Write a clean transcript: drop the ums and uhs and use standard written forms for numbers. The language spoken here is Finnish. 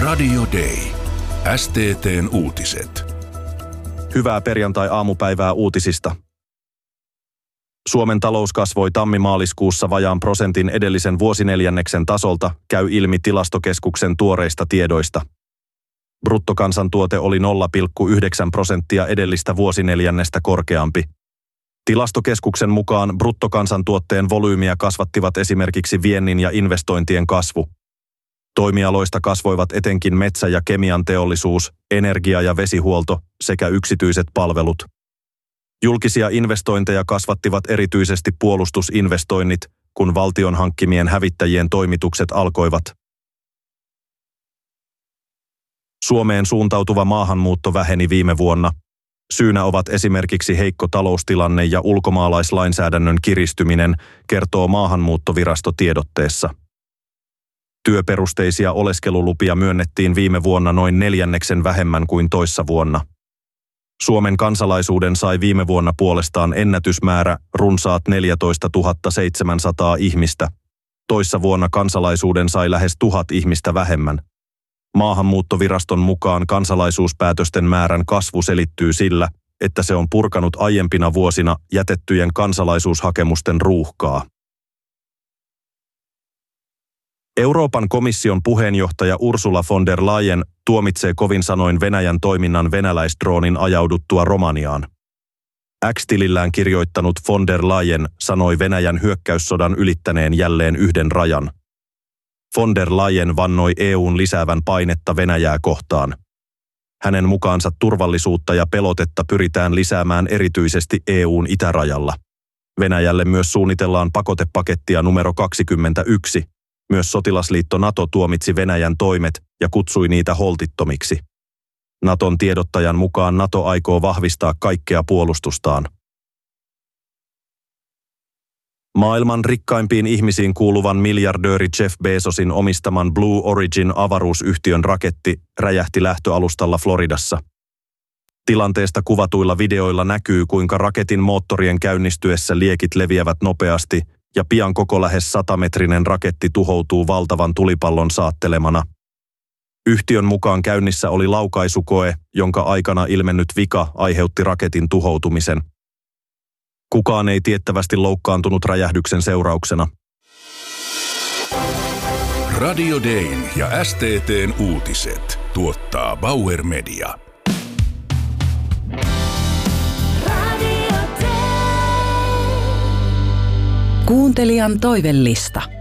Radio Day. STT:n uutiset. Hyvää perjantai-aamupäivää uutisista. Suomen talous kasvoi tammi-maaliskuussa vajaan prosentin edellisen vuosineljänneksen tasolta, käy ilmi Tilastokeskuksen tuoreista tiedoista. Bruttokansantuote oli 0,9% edellistä vuosineljännestä korkeampi. Tilastokeskuksen mukaan bruttokansantuotteen volyymiä kasvattivat esimerkiksi viennin ja investointien kasvu. Toimialoista kasvoivat etenkin metsä- ja kemian teollisuus, energia- ja vesihuolto sekä yksityiset palvelut. Julkisia investointeja kasvattivat erityisesti puolustusinvestoinnit, kun valtion hankkimien hävittäjien toimitukset alkoivat. Suomeen suuntautuva maahanmuutto väheni viime vuonna. Syynä ovat esimerkiksi heikko taloustilanne ja ulkomaalaislainsäädännön kiristyminen, kertoo Maahanmuuttovirasto tiedotteessa. Työperusteisia oleskelulupia myönnettiin viime vuonna noin neljänneksen vähemmän kuin toissa vuonna. Suomen kansalaisuuden sai viime vuonna puolestaan ennätysmäärä runsaat 14 700 ihmistä. Toissa vuonna kansalaisuuden sai lähes 1000 ihmistä vähemmän. Maahanmuuttoviraston mukaan kansalaisuuspäätösten määrän kasvu selittyy sillä, että se on purkanut aiempina vuosina jätettyjen kansalaisuushakemusten ruuhkaa. Euroopan komission puheenjohtaja Ursula von der Leyen tuomitsee kovin sanoin Venäjän toiminnan venäläisdroonin ajauduttua Romaniaan. X-tilillään kirjoittanut von der Leyen sanoi Venäjän hyökkäyssodan ylittäneen jälleen yhden rajan. Von der Leyen vannoi EU:n lisäävän painetta Venäjää kohtaan. Hänen mukaansa turvallisuutta ja pelotetta pyritään lisäämään erityisesti EU:n itärajalla. Venäjälle myös suunnitellaan pakotepakettia numero 21. Myös sotilasliitto NATO tuomitsi Venäjän toimet ja kutsui niitä holtittomiksi. Naton tiedottajan mukaan NATO aikoo vahvistaa kaikkea puolustustaan. Maailman rikkaimpiin ihmisiin kuuluvan miljardööri Jeff Bezosin omistaman Blue Origin avaruusyhtiön raketti räjähti lähtöalustalla Floridassa. Tilanteesta kuvatuilla videoilla näkyy, kuinka raketin moottorien käynnistyessä liekit leviävät nopeasti ja pian koko lähes 100-metrinen raketti tuhoutuu valtavan tulipallon saattelemana. Yhtiön mukaan käynnissä oli laukaisukoe, jonka aikana ilmennyt vika aiheutti raketin tuhoutumisen. Kukaan ei tiettävästi loukkaantunut räjähdyksen seurauksena. Radio Dayn ja STT:n uutiset tuottaa Bauer Media. Kuuntelijan toivellista.